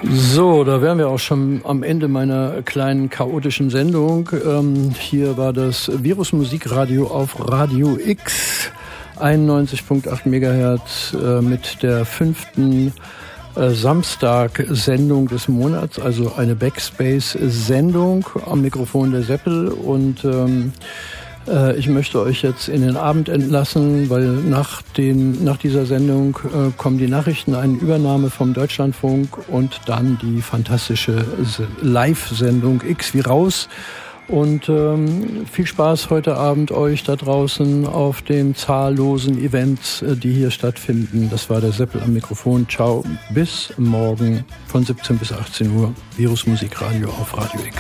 So, da wären wir auch schon am Ende meiner kleinen chaotischen Sendung. Hier war das Virus-Musikradio auf Radio X, 91.8 Megahertz mit der 5. Samstag-Sendung des Monats, also eine Backspace-Sendung, am Mikrofon der Seppel. Und ich möchte euch jetzt in den Abend entlassen, weil nach dieser Sendung kommen die Nachrichten, eine Übernahme vom Deutschlandfunk und dann die fantastische Live-Sendung X wie raus. Und viel Spaß heute Abend euch da draußen auf den zahllosen Events, die hier stattfinden. Das war der Seppel am Mikrofon. Ciao, bis morgen von 17 bis 18 Uhr. Virus Musikradio auf Radio X.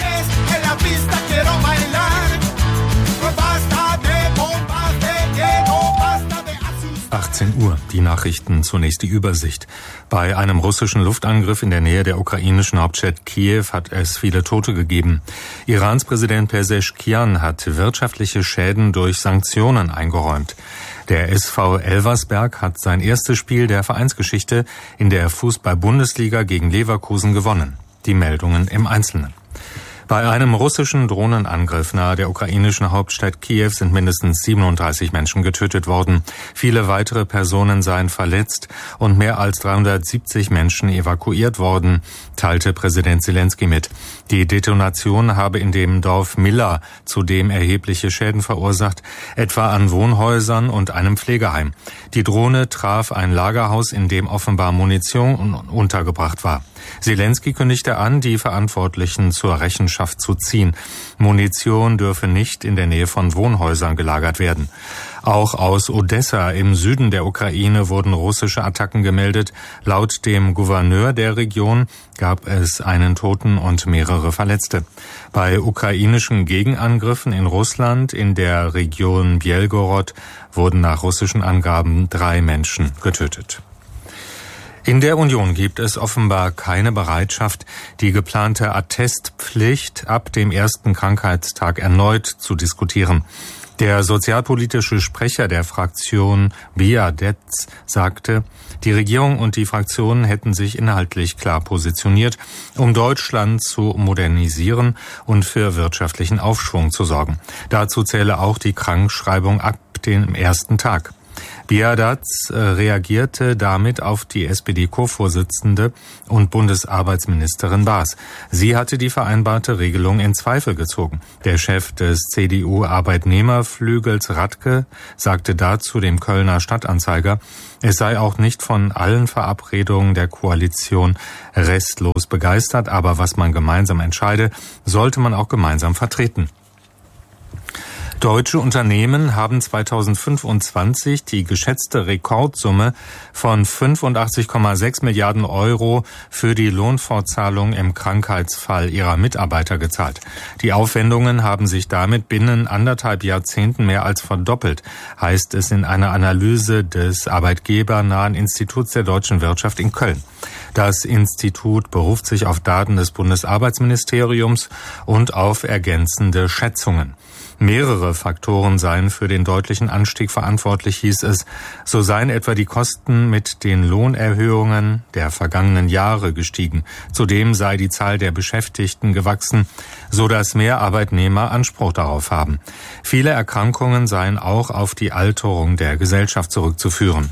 18 Uhr, die Nachrichten, zunächst die Übersicht. Bei einem russischen Luftangriff in der Nähe der ukrainischen Hauptstadt Kiew hat es viele Tote gegeben. Irans Präsident Pezeshkian hat wirtschaftliche Schäden durch Sanktionen eingeräumt. Der SV Elversberg hat sein erstes Spiel der Vereinsgeschichte in der Fußball-Bundesliga gegen Leverkusen gewonnen. Die Meldungen im Einzelnen. Bei einem russischen Drohnenangriff nahe der ukrainischen Hauptstadt Kiew sind mindestens 37 Menschen getötet worden. Viele weitere Personen seien verletzt und mehr als 370 Menschen evakuiert worden, teilte Präsident Zelensky mit. Die Detonation habe in dem Dorf Milla zudem erhebliche Schäden verursacht, etwa an Wohnhäusern und einem Pflegeheim. Die Drohne traf ein Lagerhaus, in dem offenbar Munition untergebracht war. Zelensky kündigte an, die Verantwortlichen zur Rechenschaft zu ziehen. Munition dürfe nicht in der Nähe von Wohnhäusern gelagert werden. Auch aus Odessa im Süden der Ukraine wurden russische Attacken gemeldet. Laut dem Gouverneur der Region gab es einen Toten und mehrere Verletzte. Bei ukrainischen Gegenangriffen in Russland in der Region Bjelgorod wurden nach russischen Angaben 3 Menschen getötet. In der Union gibt es offenbar keine Bereitschaft, die geplante Attestpflicht ab dem ersten Krankheitstag erneut zu diskutieren. Der sozialpolitische Sprecher der Fraktion Biadetz sagte, die Regierung und die Fraktionen hätten sich inhaltlich klar positioniert, um Deutschland zu modernisieren und für wirtschaftlichen Aufschwung zu sorgen. Dazu zähle auch die Krankschreibung ab dem ersten Tag. Biadetz reagierte damit auf die SPD-Co-Vorsitzende und Bundesarbeitsministerin Baas. Sie hatte die vereinbarte Regelung in Zweifel gezogen. Der Chef des CDU-Arbeitnehmerflügels Radke sagte dazu dem Kölner Stadtanzeiger, es sei auch nicht von allen Verabredungen der Koalition restlos begeistert, aber was man gemeinsam entscheide, sollte man auch gemeinsam vertreten. Deutsche Unternehmen haben 2025 die geschätzte Rekordsumme von 85,6 Milliarden Euro für die Lohnfortzahlung im Krankheitsfall ihrer Mitarbeiter gezahlt. Die Aufwendungen haben sich damit binnen 1,5 Jahrzehnten mehr als verdoppelt, heißt es in einer Analyse des arbeitgebernahen Instituts der deutschen Wirtschaft in Köln. Das Institut beruft sich auf Daten des Bundesarbeitsministeriums und auf ergänzende Schätzungen. Mehrere Faktoren seien für den deutlichen Anstieg verantwortlich, hieß es. So seien etwa die Kosten mit den Lohnerhöhungen der vergangenen Jahre gestiegen. Zudem sei die Zahl der Beschäftigten gewachsen, so dass mehr Arbeitnehmer Anspruch darauf haben. Viele Erkrankungen seien auch auf die Alterung der Gesellschaft zurückzuführen.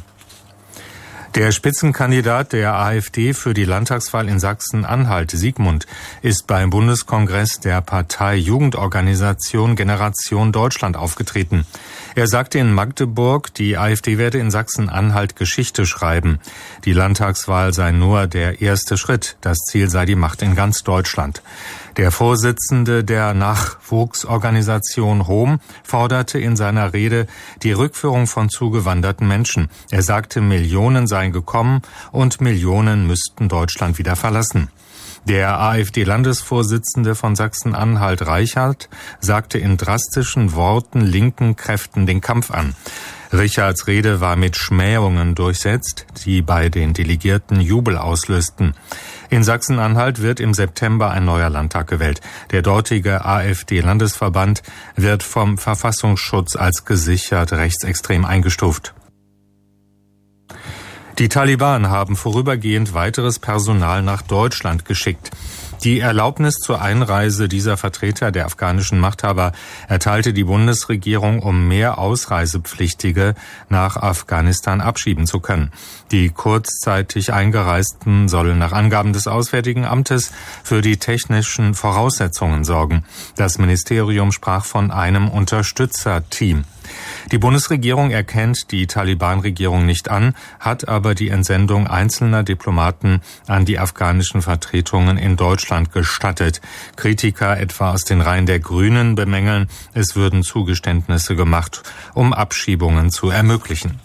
Der Spitzenkandidat der AfD für die Landtagswahl in Sachsen-Anhalt, Siegmund, ist beim Bundeskongress der Partei Jugendorganisation Generation Deutschland aufgetreten. Er sagte in Magdeburg, die AfD werde in Sachsen-Anhalt Geschichte schreiben. Die Landtagswahl sei nur der erste Schritt. Das Ziel sei die Macht in ganz Deutschland. Der Vorsitzende der Nachwuchsorganisation HOM forderte in seiner Rede die Rückführung von zugewanderten Menschen. Er sagte, Millionen seien gekommen und Millionen müssten Deutschland wieder verlassen. Der AfD-Landesvorsitzende von Sachsen-Anhalt, Reichert, sagte in drastischen Worten linken Kräften den Kampf an. Richards Rede war mit Schmähungen durchsetzt, die bei den Delegierten Jubel auslösten. In Sachsen-Anhalt wird im September ein neuer Landtag gewählt. Der dortige AfD-Landesverband wird vom Verfassungsschutz als gesichert rechtsextrem eingestuft. Die Taliban haben vorübergehend weiteres Personal nach Deutschland geschickt. Die Erlaubnis zur Einreise dieser Vertreter der afghanischen Machthaber erteilte die Bundesregierung, um mehr Ausreisepflichtige nach Afghanistan abschieben zu können. Die kurzzeitig Eingereisten sollen nach Angaben des Auswärtigen Amtes für die technischen Voraussetzungen sorgen. Das Ministerium sprach von einem Unterstützerteam. Die Bundesregierung erkennt die Taliban-Regierung nicht an, hat aber die Entsendung einzelner Diplomaten an die afghanischen Vertretungen in Deutschland gestattet. Kritiker etwa aus den Reihen der Grünen bemängeln, es würden Zugeständnisse gemacht, um Abschiebungen zu ermöglichen.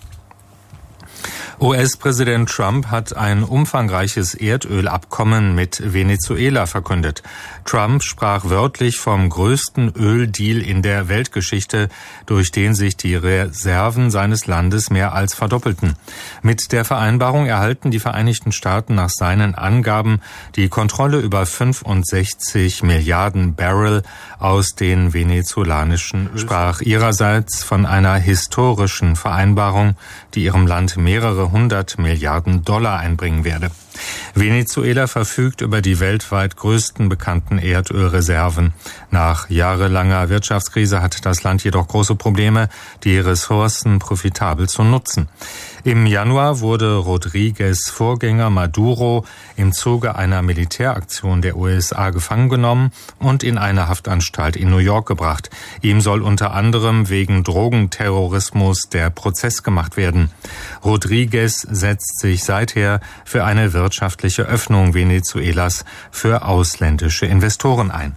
US-Präsident Trump hat ein umfangreiches Erdölabkommen mit Venezuela verkündet. Trump sprach wörtlich vom größten Öldeal in der Weltgeschichte, durch den sich die Reserven seines Landes mehr als verdoppelten. Mit der Vereinbarung erhalten die Vereinigten Staaten nach seinen Angaben die Kontrolle über 65 Milliarden Barrel aus den venezolanischen Öl. Sprach ihrerseits von einer historischen Vereinbarung, die ihrem Land mehrere 100 Milliarden Dollar einbringen werde. Venezuela verfügt über die weltweit größten bekannten Erdölreserven. Nach jahrelanger Wirtschaftskrise hat das Land jedoch große Probleme, die Ressourcen profitabel zu nutzen. Im Januar wurde Rodriguez' Vorgänger Maduro im Zuge einer Militäraktion der USA gefangen genommen und in eine Haftanstalt in New York gebracht. Ihm soll unter anderem wegen Drogenterrorismus der Prozess gemacht werden. Rodriguez setzt sich seither für eine wirtschaftliche Öffnung Venezuelas für ausländische Investoren ein.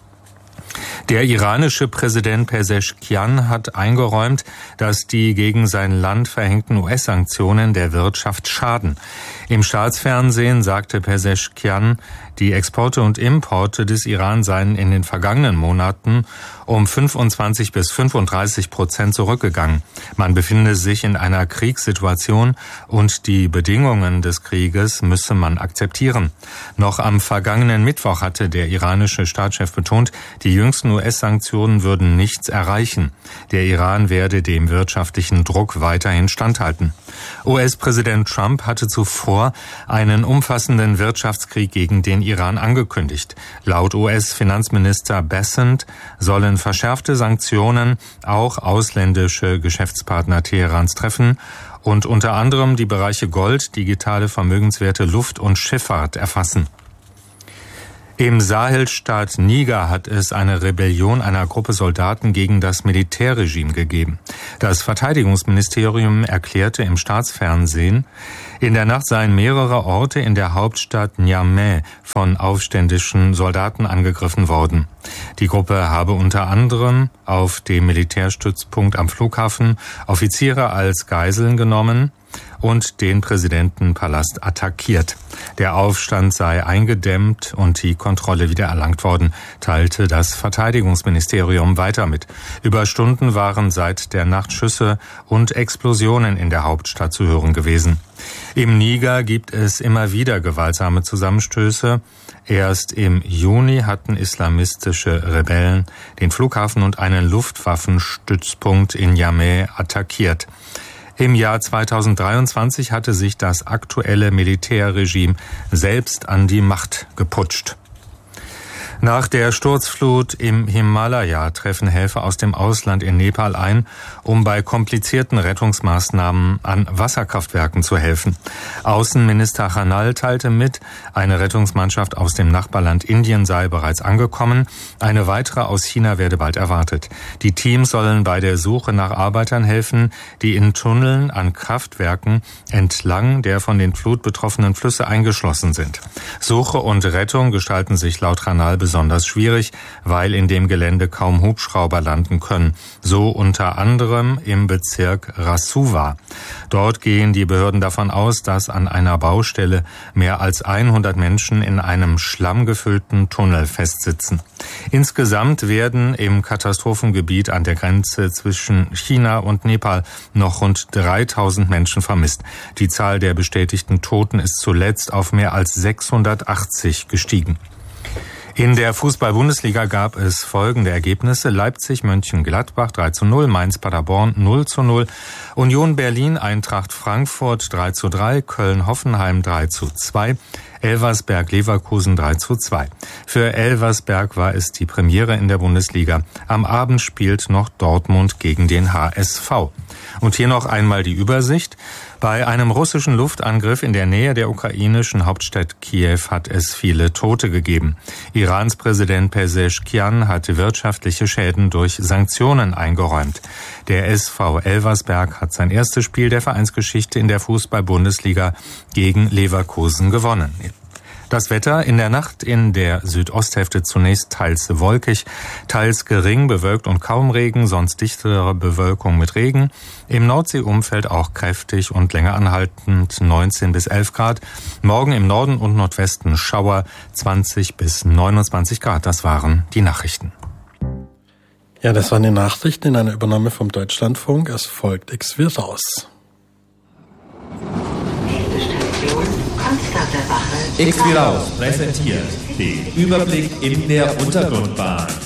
Der iranische Präsident Pezeshkian hat eingeräumt, dass die gegen sein Land verhängten US-Sanktionen der Wirtschaft schaden. Im Staatsfernsehen sagte Pezeshkian, die Exporte und Importe des Iran seien in den vergangenen Monaten um 25 bis 35% zurückgegangen. Man befinde sich in einer Kriegssituation und die Bedingungen des Krieges müsse man akzeptieren. Noch am vergangenen Mittwoch hatte der iranische Staatschef betont, die jüngsten US-Sanktionen würden nichts erreichen. Der Iran werde dem wirtschaftlichen Druck weiterhin standhalten. US-Präsident Trump hatte zuvor einen umfassenden Wirtschaftskrieg gegen den Iran angekündigt. Laut US-Finanzminister Bessent sollen verschärfte Sanktionen auch ausländische Geschäftspartner Teherans treffen und unter anderem die Bereiche Gold, digitale Vermögenswerte, Luft- und Schifffahrt erfassen. Im Sahelstaat Niger hat es eine Rebellion einer Gruppe Soldaten gegen das Militärregime gegeben. Das Verteidigungsministerium erklärte im Staatsfernsehen, in der Nacht seien mehrere Orte in der Hauptstadt Niamey von aufständischen Soldaten angegriffen worden. Die Gruppe habe unter anderem auf dem Militärstützpunkt am Flughafen Offiziere als Geiseln genommen und den Präsidentenpalast attackiert. Der Aufstand sei eingedämmt und die Kontrolle wieder erlangt worden, teilte das Verteidigungsministerium weiter mit. Über Stunden waren seit der Nacht Schüsse und Explosionen in der Hauptstadt zu hören gewesen. Im Niger gibt es immer wieder gewaltsame Zusammenstöße. Erst im Juni hatten islamistische Rebellen den Flughafen und einen Luftwaffenstützpunkt in Niamey attackiert. Im Jahr 2023 hatte sich das aktuelle Militärregime selbst an die Macht geputscht. Nach der Sturzflut im Himalaya treffen Helfer aus dem Ausland in Nepal ein, um bei komplizierten Rettungsmaßnahmen an Wasserkraftwerken zu helfen. Außenminister Khanal teilte mit, eine Rettungsmannschaft aus dem Nachbarland Indien sei bereits angekommen, eine weitere aus China werde bald erwartet. Die Teams sollen bei der Suche nach Arbeitern helfen, die in Tunneln an Kraftwerken entlang der von den Flut betroffenen Flüsse eingeschlossen sind. Suche und Rettung gestalten sich laut Khanal besonders schwierig, weil in dem Gelände kaum Hubschrauber landen können. So unter anderem im Bezirk Rasuwa. Dort gehen die Behörden davon aus, dass an einer Baustelle mehr als 100 Menschen in einem schlammgefüllten Tunnel festsitzen. Insgesamt werden im Katastrophengebiet an der Grenze zwischen China und Nepal noch rund 3000 Menschen vermisst. Die Zahl der bestätigten Toten ist zuletzt auf mehr als 680 gestiegen. In der Fußball-Bundesliga gab es folgende Ergebnisse: Leipzig-Mönchengladbach 3:0, Mainz-Paderborn 0:0, Union Berlin, Eintracht Frankfurt 3:3, Köln-Hoffenheim 3:2, Elversberg-Leverkusen 3:2. Für Elversberg war es die Premiere in der Bundesliga. Am Abend spielt noch Dortmund gegen den HSV. Und hier noch einmal die Übersicht. Bei einem russischen Luftangriff in der Nähe der ukrainischen Hauptstadt Kiew hat es viele Tote gegeben. Irans Präsident Pezeshkian hatte wirtschaftliche Schäden durch Sanktionen eingeräumt. Der SV Elversberg hat sein erstes Spiel der Vereinsgeschichte in der Fußball-Bundesliga gegen Leverkusen gewonnen. Das Wetter: in der Nacht in der Südosthälfte zunächst teils wolkig, teils gering bewölkt und kaum Regen, sonst dichtere Bewölkung mit Regen. Im Nordseeumfeld auch kräftig und länger anhaltend 19 bis 11 Grad. Morgen im Norden und Nordwesten Schauer 20 bis 29 Grad. Das waren die Nachrichten. Ja, das waren die Nachrichten in einer Übernahme vom Deutschlandfunk. Es folgt X wird aus. X-Virus präsentiert den Überblick in der Untergrundbahn.